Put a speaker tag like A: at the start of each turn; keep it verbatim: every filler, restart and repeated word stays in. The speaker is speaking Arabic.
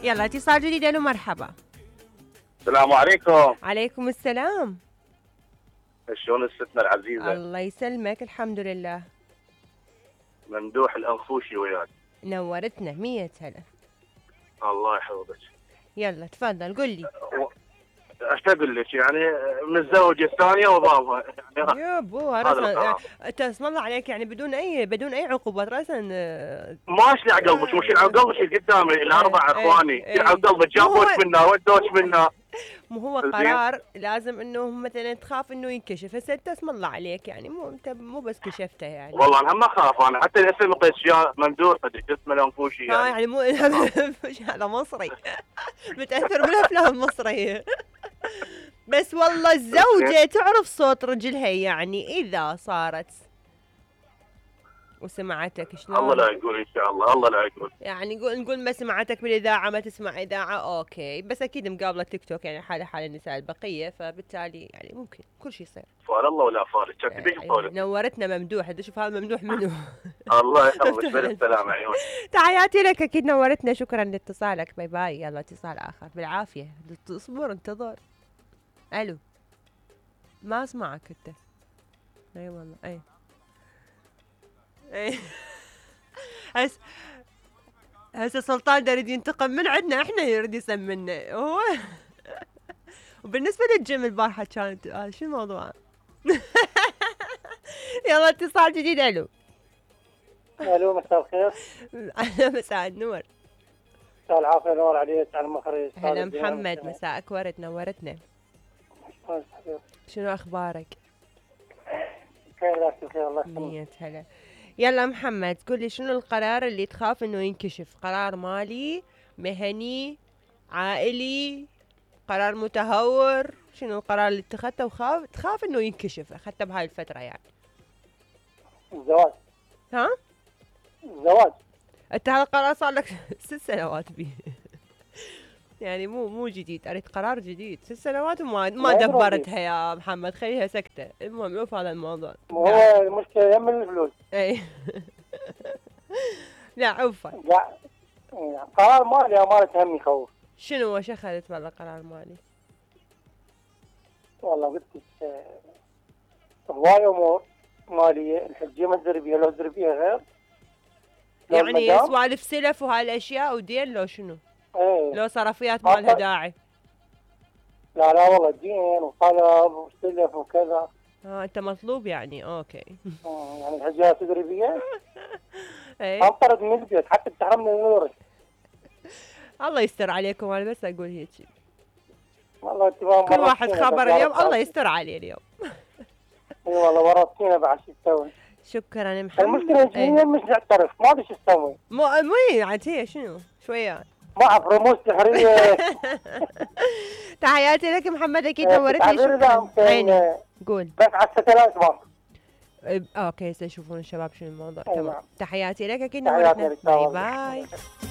A: يلا اتصال جديد. الو مرحبا.
B: السلام عليكم.
A: عليكم السلام.
B: شلون الستنا العزيزة؟
A: الله يسلمك، الحمد لله.
B: ممدوح الأنفوشي وياك.
A: نورتنا، مية هلا.
B: الله يحفظك.
A: يلا تفضل قل لي.
B: ايش اقول لك يعني متزوجة الثانية وبابها يعني
A: يا بو راسا يعني انت اسم الله عليك يعني بدون اي بدون اي عقوبات راسا.
B: ماشي على قلبك، مش على قلبك قدامي الاربع اخواني على قلبك، جابوش منا ودوش منا.
A: مو هو قرار لازم انه مثلا تخاف انه ينكشف. هسه انت اسم الله عليك يعني مو انت مو بس كشفته يعني.
B: والله انا ما اخاف، انا حتى الاسم قيس ممدوح اسمه الانفوشي يعني.
A: اه يعني مو هذا مصري متاثر بالافلام المصريه. بس والله الزوجة تعرف صوت رجلها يعني إذا صارت وسمعتك شلون.
B: الله لا يقول إن شاء الله، الله لا يقول
A: يعني نقول نقول ما سمعتك بالإذاعة، ما تسمع إذاعة أوكي، بس أكيد مقابلة تيك توك يعني حالة حال النساء البقية، فبالتالي يعني ممكن كل شيء يصير.
B: فال الله ولا فارس كتبي
A: يعني نورتنا ممدوح. هذا شوف هذا ممدوح منو.
B: الله يحفظك بالسلامة عيون.
A: تحياتي لك، أكيد نورتنا، شكرا لاتصالك. باي باي. يلا اتصال آخر بالعافية. اصبر انتظر. ألو ما اسمعك انت. اي والله اي اي. هس هسه سلطان دا يريد ينتقم من عندنا، احنا يريد يسمنا هو. وبالنسبه للجيم البارحه كانت آه شو الموضوع. يلا اتصال جديد. الو
C: الو مساء الخير.
A: مساء النور.
C: مساء العافيه، نور عليك على المخرج.
A: هلا محمد، مساءك ورد، نورتنا. شنو اخبارك؟
C: بخير لا بخير الله يسلمك.
A: مية هلا. يلا محمد قول لي شنو القرار اللي تخاف انه ينكشف؟ قرار مالي، مهني، عائلي، قرار متهور؟ شنو القرار اللي اتخذته وخاف تخاف انه ينكشف اخذته بهاي الفترة يعني؟
C: الزواج.
A: ها؟
C: الزواج.
A: انت هذا القرار صار لك ست سنوات بيه. يعني مو مو جديد، اريد قرار جديد. ست سنوات وما ما دبرتها يا محمد، خليها سكتة. المهم لو في هذا الموضوع.
C: هو المشكلة يم الفلوس.
A: اي. لا عفوا.
C: لا قرار مالي امانة هم يخوف.
A: شنو وش اخذت والله قرار مالي؟
C: والله قلت لك هواي امور مالية، الحجية ما تدري بيها، لو تدري بيها غير.
A: يعني سوالف سلف وهالاشياء ودين لو شنو؟
C: ايه
A: لو صرفيات ما لها داعي.
C: لا لا والله دين وطلب وسلف وكذا.
A: اه انت مطلوب يعني. اوكي.
C: اه يعني الحجية تدري بيها.
A: ايه
C: انطرد من البيت حتى بتحرمني من نورك.
A: الله يستر عليكم، انا بس اقول هيك.
C: والله
A: كل واحد خبر اليوم، الله يستر عليه اليوم.
C: اي والله ورطتينا بعد شو تسوي.
A: شكرا محمد.
C: المشكلة الجنين مش نعترف، ما ادري شو تسوي.
A: مو مو عاد هي شنو شوية
C: ما اعرف رموز سحرية.
A: تحياتي لك محمد، اكيد نورتني. شكرا. عيني قول.
C: بس على الستلايت ما.
A: اوكي سيشوفون الشباب شنو الموضوع.
C: تمام.
A: تحياتي لك، اكيد نورتنا. باي باي.